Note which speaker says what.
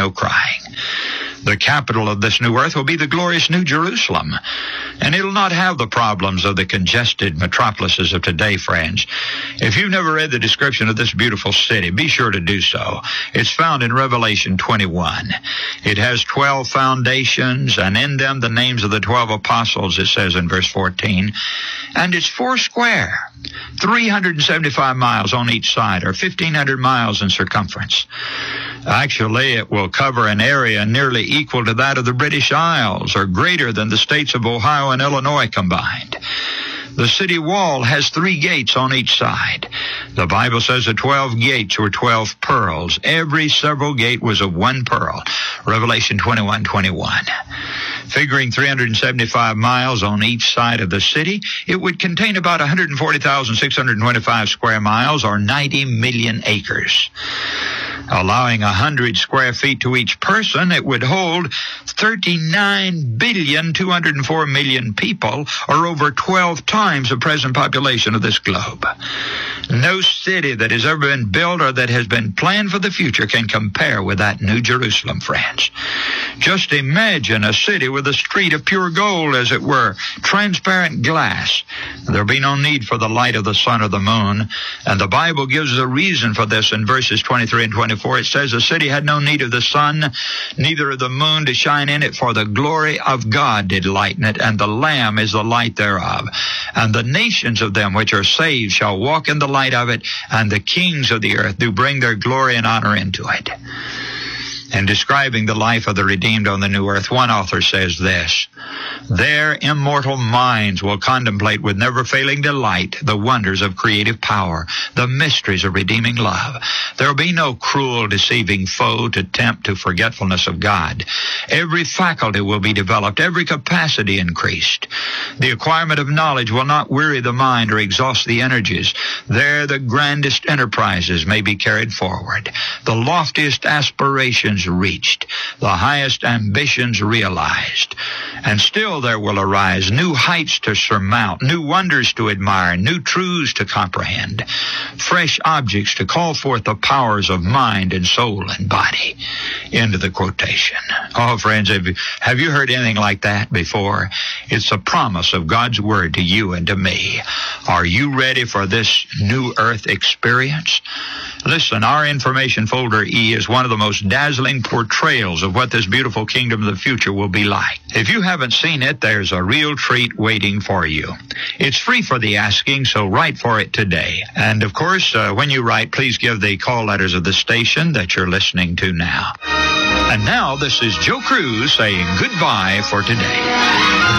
Speaker 1: no crying. The capital of this new earth will be the glorious New Jerusalem, and it'll not have the problems of the congested metropolises of today, friends. If you've never read the description of this beautiful city, be sure to do so. It's found in Revelation 21. It has 12 foundations, and in them the names of the 12 apostles, it says in verse 14. And it's 4 square, 375 miles on each side, or 1,500 miles in circumference. Actually, it will cover an area nearly equal to that of the British Isles, or greater than the states of Ohio and Illinois combined. The city wall has 3 gates on each side. The Bible says the 12 gates were 12 pearls. Every several gate was of 1 pearl. Revelation 21:21. Figuring 375 miles on each side of the city, it would contain about 140,625 square miles, or 90 million acres. Allowing 100 square feet to each person, it would hold 39,204,000,000 people, or over 12 times the present population of this globe. No city that has ever been built or that has been planned for the future can compare with that New Jerusalem, friends. Just imagine a city with a street of pure gold, as it were, transparent glass. There'll be no need for the light of the sun or the moon, and the Bible gives us a reason for this in verses 23 and 24. It says, the city had no need of the sun, neither of the moon to shine in it, for the glory of God did lighten it, and the Lamb is the light thereof. And the nations of them which are saved shall walk in the light of it, and the kings of the earth do bring their glory and honor into it. In describing the life of the redeemed on the new earth, one author says this: their immortal minds will contemplate with never-failing delight the wonders of creative power, the mysteries of redeeming love. There will be no cruel, deceiving foe to tempt to forgetfulness of God. Every faculty will be developed, every capacity increased. The acquirement of knowledge will not weary the mind or exhaust the energies. There the grandest enterprises may be carried forward, the loftiest aspirations reached, the highest ambitions realized. And still there will arise new heights to surmount, new wonders to admire, new truths to comprehend, fresh objects to call forth the powers of mind and soul and body. End of the quotation. Oh, friends, have you heard anything like that before? It's a promise of God's word to you and to me. Are you ready for this new earth experience? Listen, our information folder E is one of the most dazzling portrayals of what this beautiful kingdom of the future will be like. If you haven't seen it, there's a real treat waiting for you. It's free for the asking, so write for it today. And of course, when you write, please give the call letters of the station that you're listening to now. And now, this is Joe Cruz saying goodbye for today.